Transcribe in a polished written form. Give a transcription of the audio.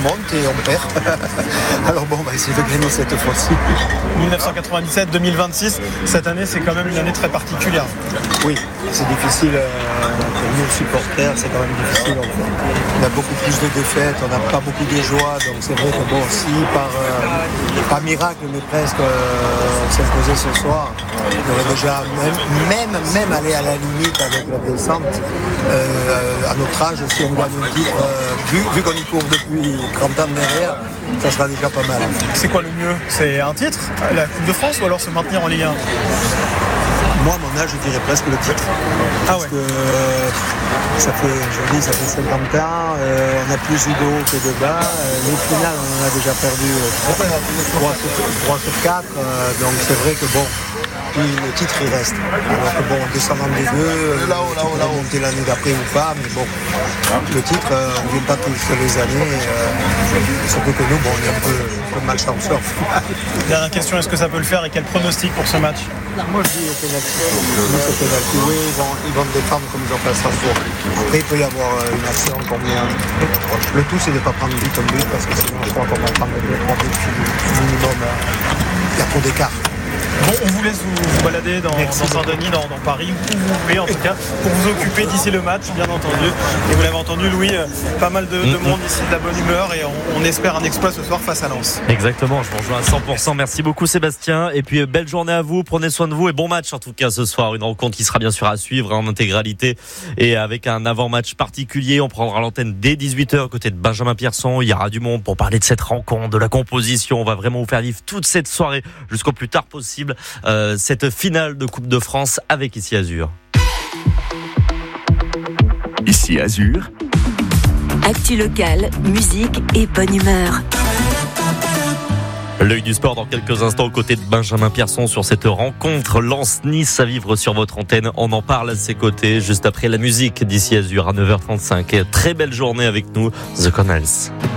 monte et on perd. Alors bon, on va essayer de gagner cette fois-ci. 1997-2026, cette année c'est quand même une année très particulière. Oui, c'est difficile pour nous supporters, c'est quand même difficile. On a beaucoup plus de défaites, on n'a pas beaucoup de joie, donc c'est vrai que bon, si par miracle, mais presque, on s'imposait ce soir, on aurait déjà même aller à la limite avec la descente. À notre âge, si on gagne un titre, vu qu'on y court depuis 30 ans derrière, ça sera déjà pas mal. C'est quoi le mieux? C'est un titre, la Coupe de France, ou alors se maintenir en Ligue 1? Moi, à mon âge, je dirais presque le titre. Parce que ça fait 50 ans, on a plus eu de haut que de bas. Les finales, on en a déjà perdu 3 sur 4. Donc c'est vrai que bon, le titre il reste. Alors que bon, on descend en Ligue 2, on va monter l'année d'après ou pas, mais bon, le titre, on ne vient pas tous les années. Surtout que nous, bon, on est un peu malchanceux. Dernière question, est-ce que ça peut le faire et quel pronostic pour ce match? Moi je dis penalty. Oui, ils vont défendre comme ils ont fait à Strasbourg. Après il peut y avoir une action combien. Le tout c'est de ne pas prendre but comme but parce que sinon je crois qu'on va prendre 2-3 buts minimum. Il y a trop d'écart. Bon, on vous laisse vous balader dans Saint-Denis, dans Paris, où vous voulez en tout cas, pour vous occuper d'ici le match, bien entendu. Et vous l'avez entendu, Louis, pas mal de monde ici, de la bonne humeur, et on espère un exploit ce soir face à Lens. Exactement, je vous rejoins à 100%. Merci beaucoup Sébastien, et puis belle journée à vous, prenez soin de vous, et bon match en tout cas ce soir. Une rencontre qui sera bien sûr à suivre en intégralité, et avec un avant-match particulier. On prendra l'antenne dès 18h côté de Benjamin Pierson. Il y aura du monde pour parler de cette rencontre, de la composition. On va vraiment vous faire vivre toute cette soirée jusqu'au plus tard possible. Cette finale de Coupe de France avec Ici Azur. Ici Azur. Actu locale, musique et bonne humeur. L'œil du sport dans quelques instants aux côtés de Benjamin Pierson sur cette rencontre Lens-Nice à vivre sur votre antenne. On en parle à ses côtés juste après la musique d'Ici Azur à 9h35. Et très belle journée avec nous, The Connells.